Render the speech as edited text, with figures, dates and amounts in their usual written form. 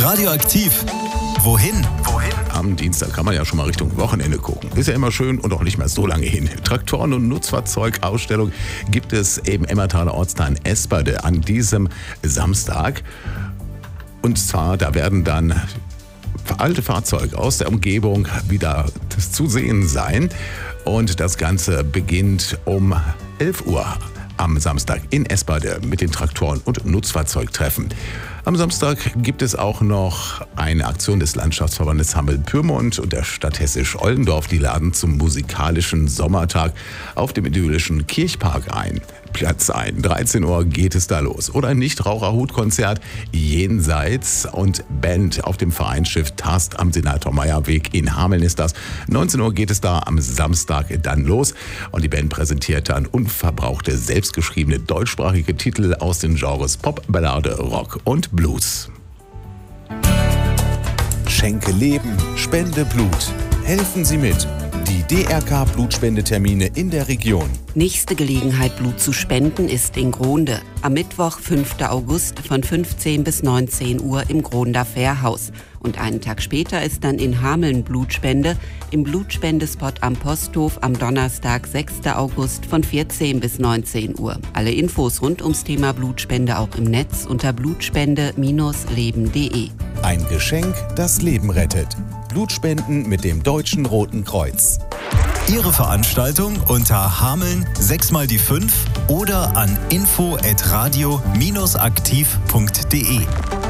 Radioaktiv. Wohin? Am Dienstag kann man ja schon mal Richtung Wochenende gucken. Ist ja immer schön und auch nicht mehr so lange hin. Traktoren- und Nutzfahrzeugausstellung gibt es im Emmertaler Ortsteil Esperde an diesem Samstag. Und zwar, da werden dann alte Fahrzeuge aus der Umgebung wieder zu sehen sein. Und das Ganze beginnt um 11 Uhr am Samstag in Esperde mit den Traktoren- und Nutzfahrzeugtreffen. Am Samstag gibt es auch noch eine Aktion des Landschaftsverbandes Hameln-Pyrmont und der Stadt Hessisch-Oldendorf. Die laden zum musikalischen Sommertag auf dem idyllischen Kirchpark Platz ein. 13 Uhr geht es da los. Oder ein Nichtraucherhutkonzert jenseits und Band auf dem Vereinsschiff Tast am Senator-Meyer-Weg in Hameln ist das. 19 Uhr geht es da am Samstag dann los und die Band präsentiert dann unverbrauchte, selbstgeschriebene deutschsprachige Titel aus den Genres Pop, Ballade, Rock und Blues. Schenke Leben, spende Blut. Helfen Sie mit. Die DRK-Blutspendetermine in der Region. Nächste Gelegenheit, Blut zu spenden, ist in Gronde. Am Mittwoch, 5. August von 15 bis 19 Uhr im Gronder Fährhaus. Und einen Tag später ist dann in Hameln Blutspende im Blutspendespot am Posthof am Donnerstag, 6. August von 14 bis 19 Uhr. Alle Infos rund ums Thema Blutspende auch im Netz unter blutspende-leben.de. Ein Geschenk, das Leben rettet. Blutspenden mit dem Deutschen Roten Kreuz. Ihre Veranstaltung unter Hameln 6x5 oder an info@radio-aktiv.de.